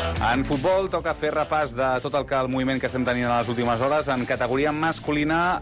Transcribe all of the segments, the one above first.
En futbol toca fer repàs de tot el moviment que estem tenint a les últimes hores. En categoria masculina,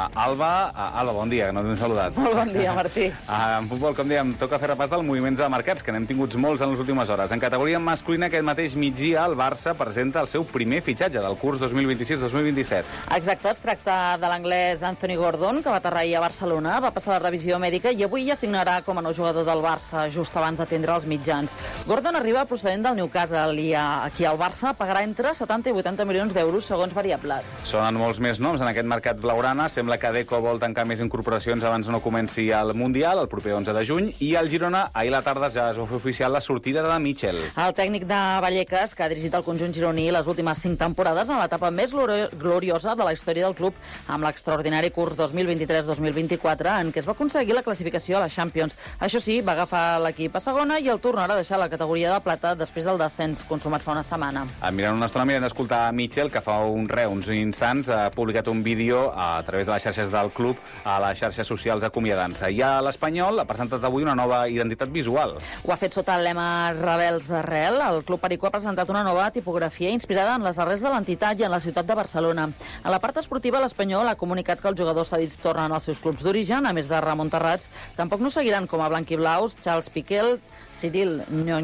Alba, bon dia, que no t'hem saludat. Molt bon dia, Martí. En futbol, com dèiem, toca fer repàs dels moviments de mercats, que n'hem tinguts molts en les últimes hores. En categoria masculina, aquest mateix migdia, el Barça presenta el seu primer fitxatge del curs 2026-2027. Exacte, es tracta de l'anglès Anthony Gordon, que va aterrar ahir a Barcelona, va passar la revisió mèdica i avui ja signarà com a nou jugador del Barça, just abans d'atendre els mitjans. Gordon arriba procedent del Newcastle i aquí al Barça pagarà entre 70 i 80 milions d'euros segons variables. Sonen molts més noms en aquest mercat blaugrana. Sembla que Deco vol tancar més incorporacions abans no comenci el Mundial, el proper 11 de juny, i el Girona ahir a la tarda ja es va fer oficial la sortida de Michel. El tècnic de Vallecas, que ha dirigit el conjunt gironí les últimes 5 temporades en l'etapa més gloriosa de la història del club, amb l'extraordinari curs 2023-2024, en què es va aconseguir la classificació a la Champions. Això sí, va agafar l'equip a segona i el tornarà a deixar la categoria de plata després del descens consumat fa una setmana. Mirant una estona, mirant d'escoltar Michel, que fa uns instants ha publicat un vídeo a través de les xarxes del club, a les xarxes socials acomiadant-se. I a l'Espanyol ha presentat avui una nova identitat visual. Ho ha fet sota el lema Rebels d'Arrel. El Club Perico ha presentat una nova tipografia inspirada en les arrels de l'entitat i en la ciutat de Barcelona. A la part esportiva, l'Espanyol ha comunicat que els jugadors cedits tornen als seus clubs d'origen, a més de Ramon Terrats. Tampoc no seguiran com a blanquiblaus Charles Piquel, Cyril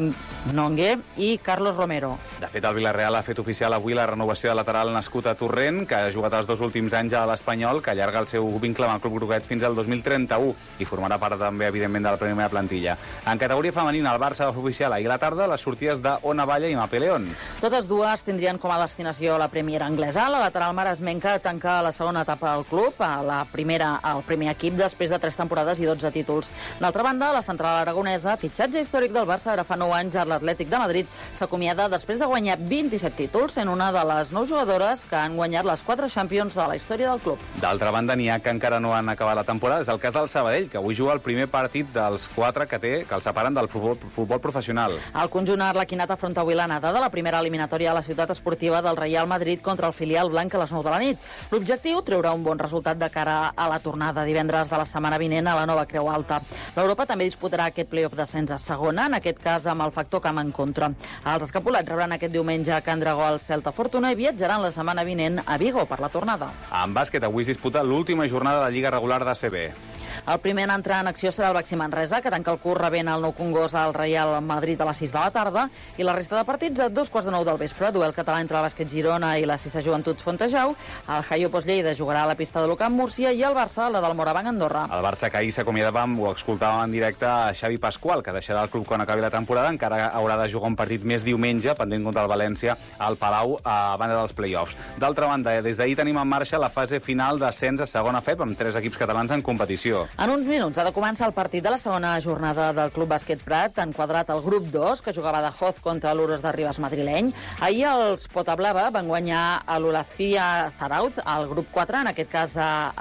Nongue i Carlos Romero. De fet, el Villarreal ha fet oficial avui la renovació de lateral nascut a Torrent, que ha jugat els 2 últims anys a l'Espanyol, que allarga el seu vincle amb el Club Groguet fins al 2031 i formarà part també, evidentment, de la primera plantilla. En categoria femenina, el Barça va fer oficial ahir a la tarda les sortides d'Ona Valla i Mapé León. Totes dues tindrien com a destinació la Premier anglesa. La lateral maresmenca tanca la segona etapa del club, al primer equip, després de 3 temporades i 12 títols. D'altra banda, la central aragonesa, fitxatge històric del Barça, ara fa 9 anys a l'Atlètic de Madrid, s'acomiada després de guanyar 27 títols, sent una de les 9 jugadores que han guanyat les 4 Champions de la història del club. D'altra banda, n'hi ha que encara no han acabat la temporada. És el cas del Sabadell, que avui juga el primer partit dels 4 que el separen del futbol professional. El conjunt arlequinat afronta avui l'anada de la primera eliminatòria a la ciutat esportiva del Real Madrid contra el filial blanc a les 9 de la nit. L'objectiu, treure un bon resultat de cara a la tornada divendres de la setmana vinent a la nova Creu Alta. L'Europa també disputarà aquest play-off d'ascens a segona, en aquest cas amb el factor camp en contra. Els escapulats rebran aquest diumenge a Can Dragó al Celta Fortuna i viatjaran la setmana vinent a Vigo per la tornada. En bàsquet, avui es disputa l'última jornada de la Lliga regular d'ACB. El primer en entrar en acció serà el Baxi Manresa, que tanca el curs rebent el Nou Congost al Real Madrid a les 6 de la tarda, i la resta de partits a 2:45 del vespre. Duel català entre el Bàsquet Girona i la Cisa Joventut Fontejau. El Jaio Lleida jugarà a la pista de l'Ucamp Múrcia i el Barça a la del Morabanc Andorra. El Barça, que ahir s'acomiadàvem, ho escoltàvem en directe a Xavi Pasqual, que deixarà el club quan acabi la temporada. Encara haurà de jugar un partit més diumenge, pendent contra el València, al Palau, a banda dels play-offs. D'altra banda, des d'ahir tenim en marxa la fase final d'ascens a segona FEP, amb 3 equips catalans en competició. En uns minuts ha de començar el partit de la segona jornada del Club Bàsquet Prat, enquadrat al grup 2, que jugava de Hoz contra l'Uros de Ribes madrileny. Ahir els Potablava van guanyar a l'Olacía Zarauz, al grup 4, en aquest cas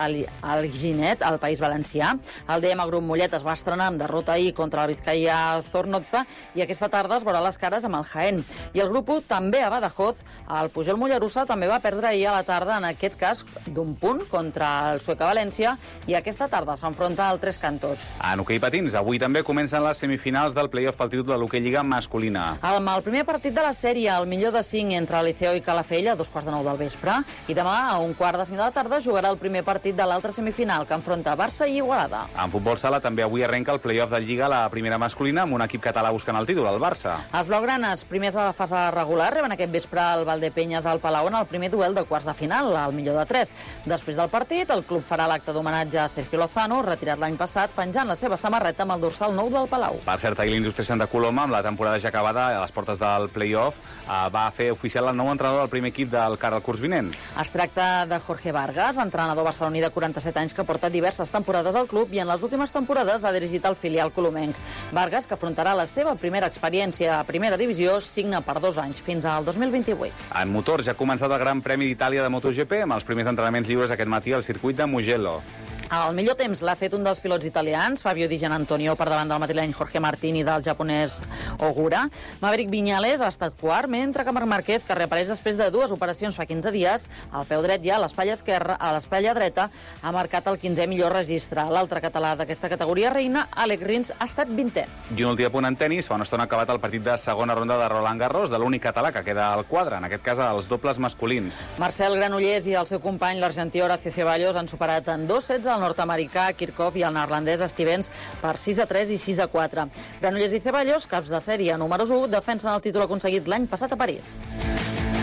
al Ginet, al País Valencià. El DM Grup Mollet es va estrenar amb derrota ahir contra el Vizcaya Zornotza i aquesta tarda es veurà les cares amb el Jaén. I el grup 1 també a Badajoz, el Pujol Mollerussa també va perdre ahir a la tarda, en aquest cas d'un punt, contra el Sueca València, i aquesta tarda s'enfronta al Tres Cantos. En hoquei patins, avui també comencen les semifinals del play-off pel títol de l'hoquei lliga masculina. Amb el primer partit de la sèrie, el millor de 5 entre Liceo i Calafell a 2:45 del vespre, i demà a 1:45 de la tarda jugarà el primer partit de l'altra semifinal, que enfronta Barça i Igualada. En futbol sala també avui arrenca el play-off de lliga a la primera masculina amb un equip català buscant el títol, el Barça. Els blaugranes, primers a la fase regular, reben aquest vespre el Valdepenyes al Palau en el primer duel de quarts de final, el millor de 3. Després del partit, el club farà l'acte d'homenatge a Sergio Lozano, retirat l'any passat, penjant la seva samarreta amb el dorsal nou del Palau. Per cert, ahir l'Indústria Santa Coloma, amb la temporada ja acabada a les portes del play-off, va fer oficial el nou entrenador del primer equip del cara al curs vinent. Es tracta de Jorge Vargas, entrenador barceloní de 47 anys que porta diverses temporades al club i en les últimes temporades ha dirigit el filial colomenc. Vargas, que afrontarà la seva primera experiència a primera divisió, signa per 2 anys, fins al 2028. En motor ja ha començat el Gran Premi d'Itàlia de MotoGP amb els primers entrenaments lliures aquest matí al circuit de Mugello. El millor temps l'ha fet un dels pilots italians, Fabio Di Gianantonio, per davant del madrileny Jorge Martín i del japonès Ogura. Maverick Viñales ha estat quart, mentre que Marc Márquez, que reapareix després de 2 operacions fa 15 dies, al peu dret ja a l'espatlla dreta, ha marcat el 15è millor registre. L'altre català d'aquesta categoria reina, Alex Rins, ha estat 20è. I un últim punt en tenis, fa una estona acabat el partit de segona ronda de Roland Garros, de l'únic català que queda al quadre, en aquest cas als dobles masculins. Marcel Granollers i el seu company, l'argentí Horacio Ceballos, han superat en 2 sets el nord-americà Kirchhoff i el neerlandès Stevens per 6-3 i 6-4. Granollers i Ceballos, caps de sèrie números 1, defensen el títol aconseguit l'any passat a París.